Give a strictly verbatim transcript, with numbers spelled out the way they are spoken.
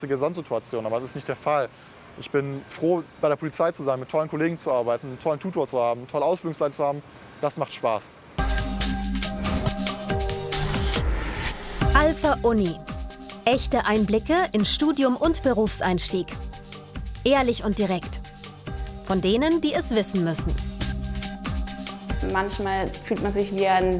Gesamtsituation, aber das ist nicht der Fall. Ich bin froh, bei der Polizei zu sein, mit tollen Kollegen zu arbeiten, einen tollen Tutor zu haben, tolle Ausbildungsleiter zu haben. Das macht Spaß. Alpha Uni. Echte Einblicke in Studium und Berufseinstieg. Ehrlich und direkt. Von denen, die es wissen müssen. Manchmal fühlt man sich wie ein